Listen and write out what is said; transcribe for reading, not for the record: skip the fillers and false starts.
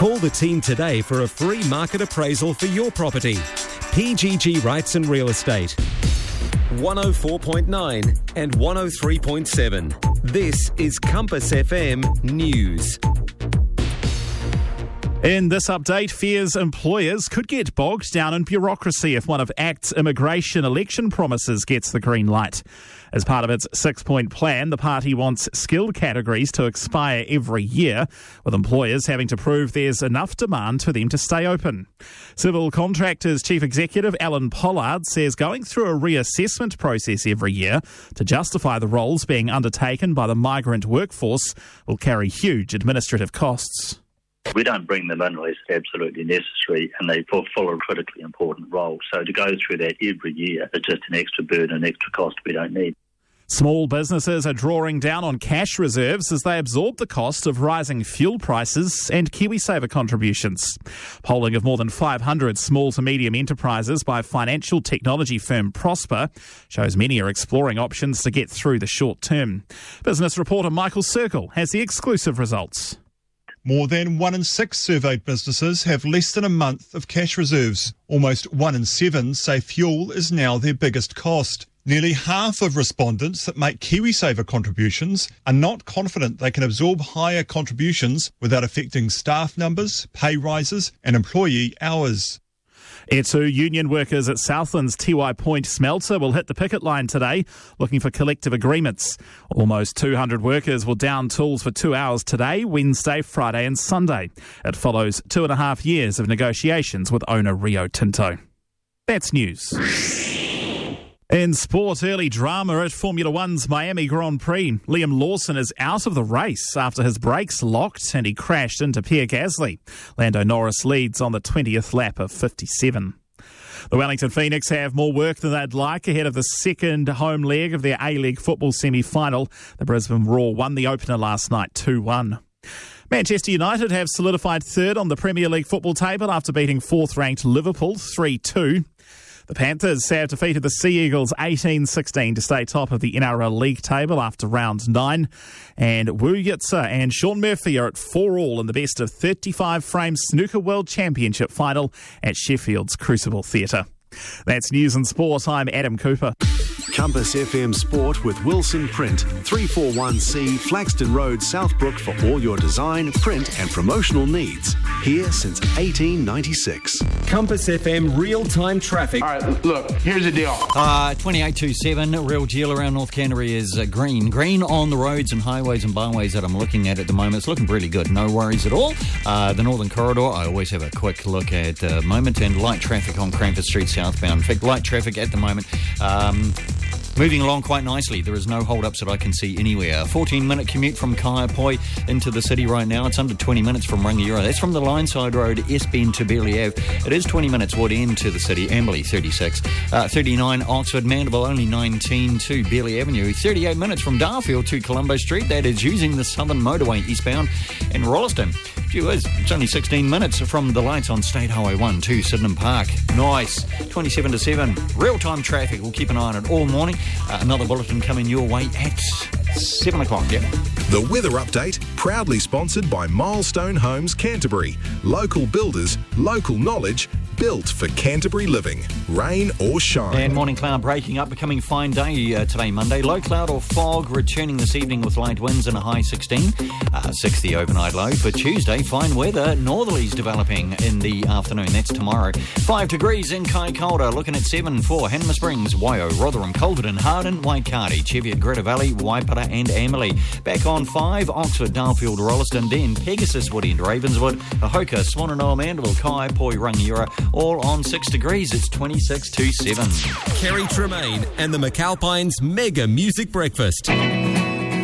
Call the team today for a free market appraisal for your property. PGG Rights and Real Estate. 104.9 and 103.7. This is Compass FM News. In this update, fears employers could get bogged down in bureaucracy if one of ACT's immigration election promises gets the green light. As part of its 6-point plan, the party wants skilled categories to expire every year, with employers having to prove there's enough demand for them to stay open. Civil Contractors Chief Executive Alan Pollard says going through a reassessment process every year to justify the roles being undertaken by the migrant workforce will carry huge administrative costs. We don't bring them in unless absolutely necessary and they fulfill a critically important role. So to go through that every year is just an extra burden, an extra cost we don't need. Small businesses are drawing down on cash reserves as they absorb the cost of rising fuel prices and KiwiSaver contributions. Polling of more than 500 small to medium enterprises by financial technology firm Prosper shows many are exploring options to get through the short term. Business reporter Michael Circle has the exclusive results. More than 1 in 6 surveyed businesses have less than a month of cash reserves. Almost 1 in 7 say fuel is now their biggest cost. Nearly half of respondents that make KiwiSaver contributions are not confident they can absorb higher contributions without affecting staff numbers, pay rises and employee hours. E2 union workers at Southland's Tiwai Point smelter will hit the picket line today, looking for collective agreements. Almost 200 workers will down tools for 2 hours today, Wednesday, Friday and Sunday. It follows 2.5 years of negotiations with owner Rio Tinto. That's news. In sport, early drama at Formula One's Miami Grand Prix. Liam Lawson is out of the race after his brakes locked and he crashed into Pierre Gasly. Lando Norris leads on the 20th lap of 57. The Wellington Phoenix have more work than they'd like ahead of the second home leg of their A-League football semi-final. The Brisbane Roar won the opener last night 2-1. Manchester United have solidified third on the Premier League football table after beating fourth-ranked Liverpool 3-2. The Panthers have defeated the Sea Eagles 18-16 to stay top of the NRL League table after round 9. And Wu Yitsa and Sean Murphy are at 4-all in the best of 35 frame snooker world championship final at Sheffield's Crucible Theatre. That's news and sport. I'm Adam Cooper. Compass FM Sport with Wilson Print, 341C Flaxton Road, Southbrook for all your design, print and promotional needs. Here since 1896. Compass FM real-time traffic. All right, look, here's the deal. 2827, real deal around North Canterbury is green. Green on the roads and highways and byways that I'm looking at the moment. It's looking really good. No worries at all. The Northern Corridor, I always have a quick look at the moment. And light traffic on Cranford Street southbound. In fact, light traffic at the moment. Moving along quite nicely. There is no hold-ups that I can see anywhere. A 14-minute commute from Kaiapoi into the city right now. It's under 20 minutes from Rangiora. That's from the Lineside Road, Espin to Burleigh Ave. It is 20 minutes wood end to the city. Amberley, 36. 39 Oxford, Mandeville, only 19 to Burleigh Avenue. 38 minutes from Darfield to Colombo Street. That is using the Southern Motorway eastbound. And Rolleston. Gee whiz, it's only 16 minutes from the lights on State Highway 1 to Sydenham Park. Nice. 27 to 7. Real-time traffic. We'll keep an eye on it all morning. Another bulletin coming your way at 7 o'clock, yeah. The weather update, proudly sponsored by Milestone Homes Canterbury. Local builders, local knowledge, built for Canterbury living. Rain or shine. And morning cloud breaking up, becoming fine day today, Monday. Low cloud or fog returning this evening with light winds and a high 16. 6 the overnight low. For Tuesday, fine weather. Northerlies developing in the afternoon. That's tomorrow. 5 degrees in Kaikoura. Looking at 7 for Hanma Springs, Waio, Rotherham, Calderton, Hardin, Waikari, Cheviot, Greta Valley, Waipara and Amerley. Back on 5, Oxford, Darfield, Rolleston, then Pegasus, Woody and Ravenswood, Ahoka, Swananoa, Mandeville, Kaiapoi, Rangiora, all on 6 degrees. It's 26 to 7. Kerry Tremaine and the McAlpines Mega Music Breakfast.